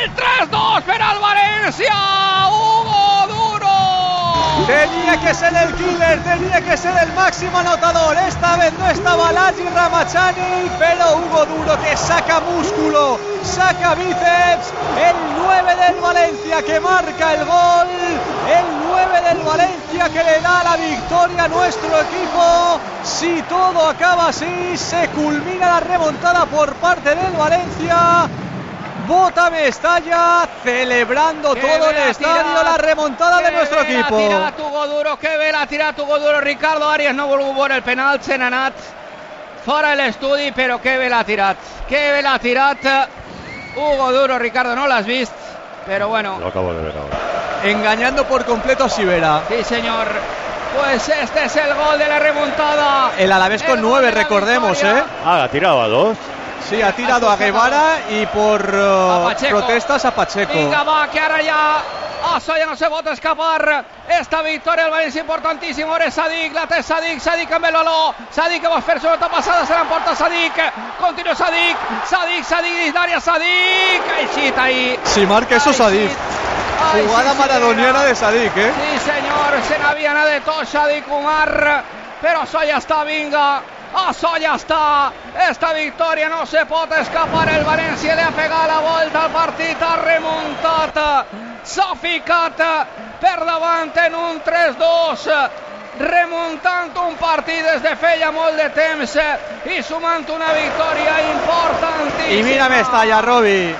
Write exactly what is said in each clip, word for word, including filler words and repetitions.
el tres dos para el Valencia. Hugo Duro. Tenía que ser el killer, tenía que ser el máximo anotador. Esta vez no estaba Lazi Ramachani, pero Hugo Duro, que saca músculo, saca bíceps. El nueve del Valencia que marca el gol. El nueve del Valencia que le da la victoria a nuestro equipo. Si todo acaba así, se culmina la remontada por parte del Valencia. Bota Mestalla celebrando que todo el estadio tirat, la remontada de nuestro equipo. Que ve la tirat Hugo Duro, que ve la tirat Hugo Duro. Ricardo Arias no volvió veure el penal, se n'ha anat fora l'estudi, però que ve la tirat, que ve la tirat Hugo Duro. Ricardo, no l'has vist, però bueno. Lo acabo de ver ahora. Engañando por completo a Sivera. Sí, señor. Pues este es el gol de la remontada. El Alavés con nueve, recordemos, victoria. ¿eh? Ah, ha tirado a dos. Sí, ha tirado a Guevara y por uh, a protestas a Pacheco. Vinga, va, que ara ja això ja no se pot escapar. Esta victòria del València importantíssim. Ora Sadik, la té Sadik, Sadik amb el valor. Sadik que va fer su nota passada, se l'emporta Sadik. Continua Sadik, Sadik, Sadik dins l'àrea, Sadik. Aixit ahí. Si marca eso Sadik. Jugada sí, maradoniana de Sadik, ¿eh? Sí, senyor, se n'havia anat de tot Sadik Umar, però això ja està, vinga. Això ja està, esta victòria no se pot escapar. El València li ha pegat la volta al partit, ha remuntat, s'ha ficat per davant en un tres dos, remuntant un partit des de feia molt de temps i sumant una victòria importantíssima. Y mira Mestalla, Robi.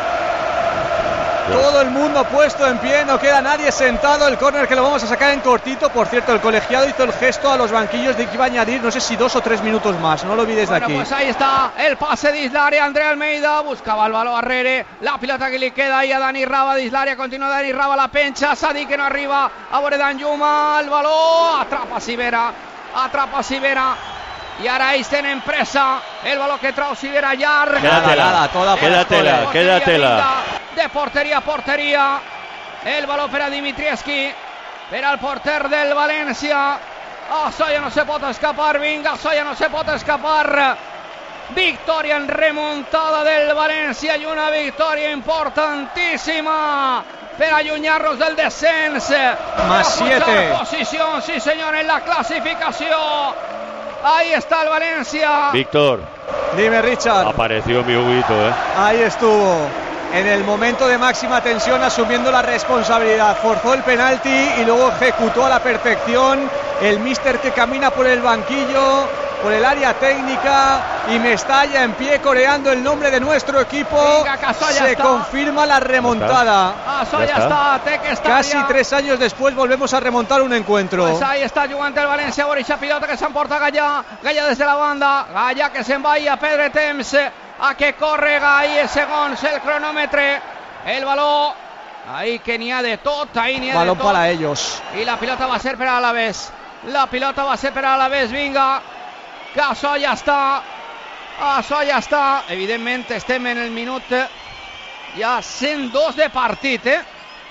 Todo el mundo puesto en pie, no queda nadie sentado. El córner que lo vamos a sacar en cortito. Por cierto, el colegiado hizo el gesto a los banquillos de que iba a añadir, no sé si dos o tres minutos más. No lo vi desde bueno, aquí. Pues ahí está el pase dins l'àrea. André Almeida buscava el valor arrere. La pilota que li queda ahí a Dani Raba dins l'àrea. Continua Dani Raba, la pencha. Sadik que no arriba a veure Danjuma. El valor atrapa Sivera. Atrapa Sivera. I ara ells tenen pressa. El valor que trau Sivera llarg. Quédatela, toda quédatela, quédatela. De porteria a porteria. El valor per a Dimitrievski, per al porter del València. Això ja no se pot escapar, vinga, això ja no se pot escapar. Victòria en remuntada del València i una victòria importantíssima per allunyar-nos del descens. Más siete. Posición, sí senyor, en la clasificació. Ahí está el Valencia. Víctor. Dime, Richard. Apareció mi Huguito, ¿eh? Ahí estuvo. En el momento de máxima tensión, asumiendo la responsabilidad. Forzó el penalti y luego ejecutó a la perfección. El míster que camina por el banquillo, por el área técnica, y Mestalla en pie coreando el nombre de nuestro equipo. Vinga, se está. confirma la remontada. Això ja està, té que estar Casi ja. tres años después volvemos a remontar un encuentro. Pues ahí está jugant el València, Borisha pilota que s'emporta Gallà, Gallà des de la banda, Gallà que se'n va a perdre temps, a que corre Gallà, segons el cronòmetre, el valor, ahí que n'hi ha de tot, ahí n'hi ha Balón de tot. para ellos. I la pilota va a ser per a l'Alavés, la pilota va a ser per a l'Alavés, vinga, que això ja està, això ja està, evidentment estem en el minut ja cent dos de partit, eh?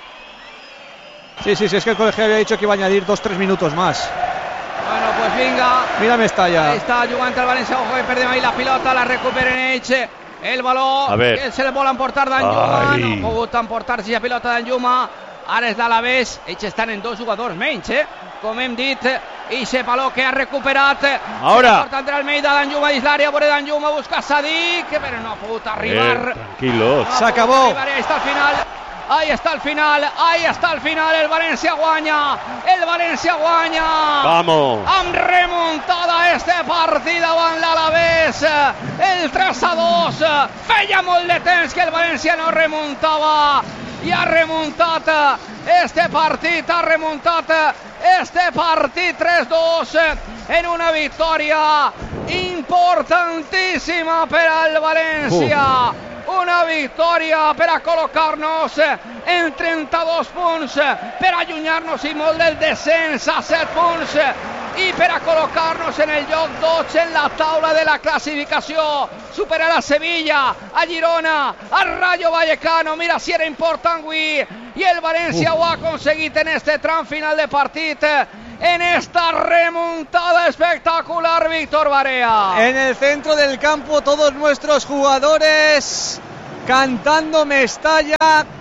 Sí, sí, sí, es que el colegiado había dicho que iba a añadir dos, tres minutos más. Bueno, pues vinga. Mira Mestalla. Ahí està jugant el València, ojo que perdem ahí la pilota, la recuperen ells, el valor, que se le vol emportar Danjuma, no ha pogut emportar-se la pilota Danjuma, ara és l'Alavés, ells estan en dos jugadors menys, eh? Com hem dit, i se valor que ha recuperat, ahora porta André Almeida, Danjuma dins l'àrea, veure Danjuma, busca Sadik, però no ha pogut arribar. Eh, tranquilos. No se acabó. Arribar, ahí está el final. Ahí está el final, ahí está el final, el València guanya, el València guanya. Vamos. Amb remuntada este partit davant l'Alavés, el tres a dos, feia molt de temps que el València no remuntava i ha remuntat este partit, ha remuntat este partit tres dos en una victòria importantíssima per al València. Uh. Una victòria per a col·locar-nos en trenta-dos punts, per allunyar-nos i molt del descens a set punts i per a col·locar-nos en el lloc dotze en la taula de la classificació, superar a Sevilla, a Girona, al Rayo Vallecano. Mira si era important avui i el València uh. ho ha aconseguit en este tram final de partit, en esta remontada espectacular, Víctor Barea. En el centro del campo todos nuestros jugadores cantando Mestalla,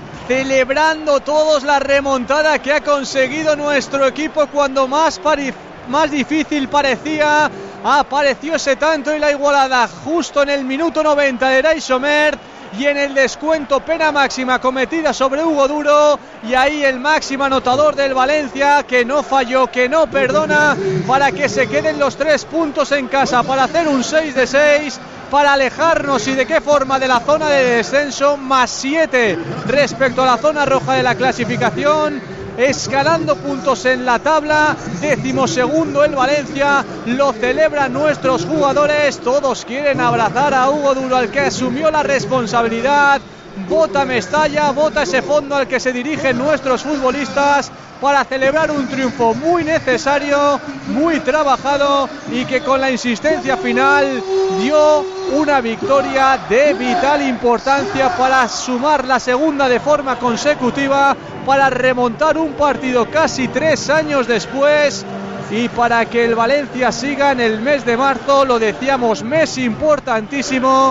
celebrando todos la remontada que ha conseguido nuestro equipo cuando más, pari- más difícil parecía. Apareció ese tanto y la igualada justo en el minuto noventa de Ray Sommer, y en el descuento pena máxima cometida sobre Hugo Duro, y ahí el máximo anotador del Valencia, que no falló, que no perdona, para que se queden los tres puntos en casa, para hacer un seis de seis, para alejarnos, y de qué forma, de la zona de descenso, más siete respecto a la zona roja de la clasificación, escalando puntos en la tabla, decimosegundo el Valencia, lo celebran nuestros jugadores, todos quieren abrazar a Hugo Duro, al que asumió la responsabilidad. Vota Mestalla, vota ese fondo al que se dirigen nuestros futbolistas para celebrar un triunfo muy necesario, muy trabajado, y que con la insistencia final dio una victoria de vital importancia para sumar la segunda de forma consecutiva, para remontar un partido casi tres años después, y para que el Valencia siga en el mes de marzo, lo decíamos, mes importantísimo,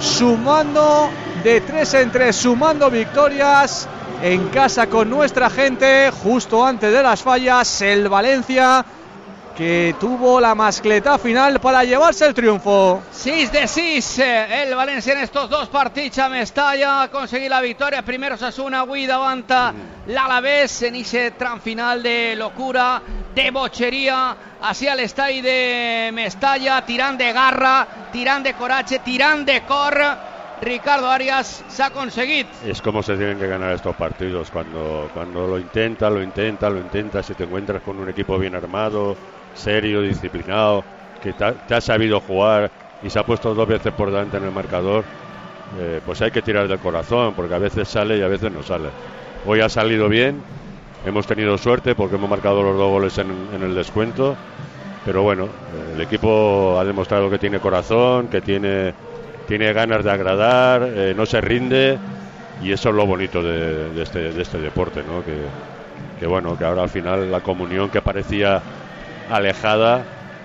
sumando de tres en tres, sumando victorias en casa con nuestra gente. Justo antes de las fallas, el Valencia, que tuvo la mascleta final para llevarse el triunfo. seis de seis el Valencia en estos dos partits a Mestalla, aconseguir la victòria. Primer Osasuna, avui davant l'Alavés en ese tram final de locura, de bocheria, hacia l'estadi de Mestalla, tirant de garra, tirant de coratge, tirant de cor. Ricardo Arias se ha conseguido. Es como se tienen que ganar estos partidos, cuando, cuando lo intenta, lo intenta, lo intenta, si te encuentras con un equipo bien armado, serio, disciplinado, que te ha, te ha sabido jugar y se ha puesto dos veces por delante en el marcador, eh, pues hay que tirar del corazón, porque a veces sale y a veces no sale. Hoy ha salido bien, hemos tenido suerte porque hemos marcado los dos goles en, en el descuento, pero bueno, el equipo ha demostrado que tiene corazón, que tiene... tiene ganas de agradar, eh, no se rinde, y eso es lo bonito de, de, este, de este deporte, ¿no? Que, que bueno, que ahora al final la comunión que parecía alejada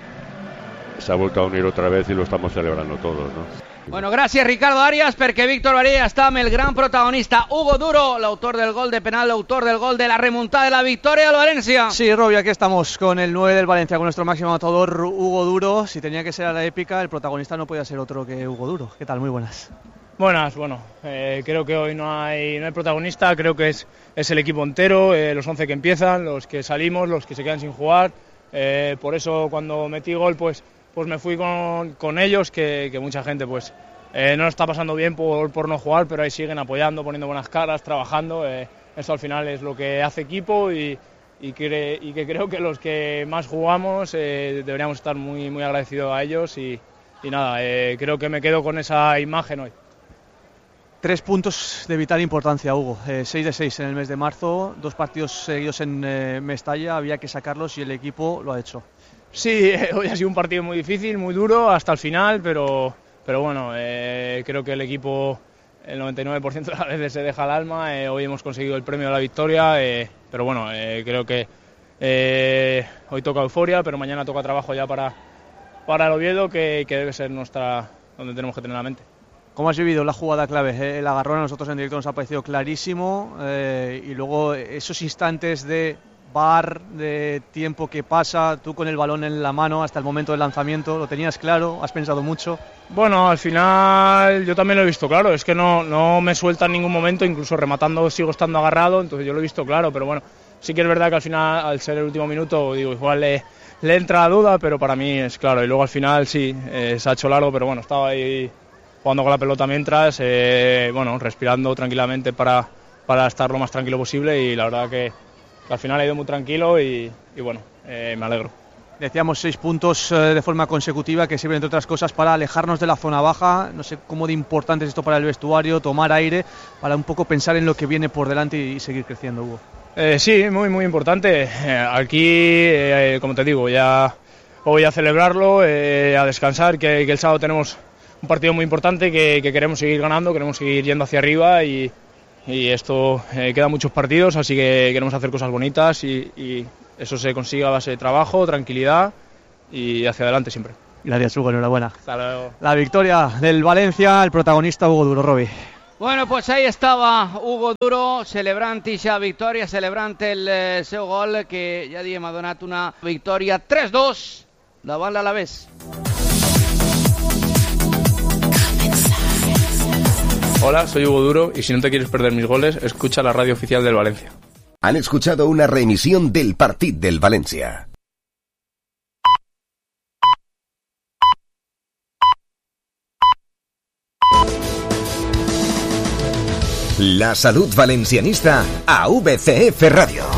se ha vuelto a unir otra vez y lo estamos celebrando todos, ¿no? Bueno, gràcies Ricardo Arias, perquè Víctor Varela està amb el gran protagonista Hugo Duro, l'autor del gol de penal, l'autor del gol de la remontada de la victoria del Valencia. Sí, Robbie, aquí estamos con el nueve del Valencia, con nuestro máximo anotador Hugo Duro. Si tenía que ser a la épica, el protagonista no podía ser otro que Hugo Duro. ¿Qué tal? Muy buenas. Buenas, bueno, eh, creo que hoy no hay, no hay protagonista, creo que es, es el equipo entero, eh, los once que empiezan, los que salimos, los que se quedan sin jugar. Eh, por eso cuando metí gol, pues pues me fui con, con ellos, que, que mucha gente pues eh, no lo está pasando bien por, por no jugar, pero ahí siguen apoyando, poniendo buenas caras, trabajando. Eh, esto al final es lo que hace equipo, y, y, que, y que creo que los que más jugamos eh, deberíamos estar muy, muy agradecidos a ellos, y, y nada, eh, creo que me quedo con esa imagen hoy. Tres puntos de vital importancia, Hugo. Eh, seis de seis en el mes de marzo, dos partidos seguidos en eh, Mestalla, había que sacarlos y el equipo lo ha hecho. Sí, hoy ha sido un partido muy difícil, muy duro hasta el final, pero, pero bueno, eh, creo que el equipo el noventa y nueve por ciento de las veces se deja el alma. Eh, hoy hemos conseguido el premio de la victoria, eh, pero bueno, eh, creo que eh, hoy toca euforia, pero mañana toca trabajo ya para, para el Oviedo, que, que debe ser nuestra, donde tenemos que tener la mente. ¿Cómo has vivido la jugada clave? El agarrón a nosotros en directo nos ha parecido clarísimo, eh, y luego esos instantes de bar, de tiempo que pasa, tú con el balón en la mano hasta el momento del lanzamiento, ¿lo tenías claro? ¿Has pensado mucho? Bueno, al final yo también lo he visto claro, es que no, no me suelta en ningún momento, incluso rematando sigo estando agarrado, entonces yo lo he visto claro, pero bueno, sí que es verdad que al final, al ser el último minuto, digo, igual le, le entra la duda, pero para mí es claro, y luego al final sí, eh, se ha hecho largo, pero bueno, estaba ahí jugando con la pelota mientras, eh, bueno, respirando tranquilamente para, para estar lo más tranquilo posible, y la verdad que al final ha ido muy tranquilo, y, y bueno, eh, me alegro. Decíamos seis puntos eh, de forma consecutiva que sirven entre otras cosas para alejarnos de la zona baja. No sé cómo de importante es esto para el vestuario, tomar aire, para un poco pensar en lo que viene por delante y, y seguir creciendo, Hugo. Eh, sí, muy muy importante. Eh, aquí, eh, como te digo, ya voy a celebrarlo, eh, a descansar, que, que el sábado tenemos un partido muy importante que, que queremos seguir ganando, queremos seguir yendo hacia arriba, y Y esto eh, quedan muchos partidos, así que queremos hacer cosas bonitas, y, y eso se consigue a base de trabajo, tranquilidad y hacia adelante siempre. Gracias, Hugo, enhorabuena. Hasta luego. La victoria del Valencia, el protagonista Hugo Duro, Robbie. Bueno, pues ahí estaba Hugo Duro, celebrant ixa victòria, celebrant el eh, seu gol, que ja diem ha donat una victòria tres dos davant l'Alavés. Hola, soy Hugo Duro y si no te quieres perder mis goles, escucha la radio oficial del Valencia. Han escuchado una reemisión del Partit del Valencia. La salud valencianista a V C F Radio.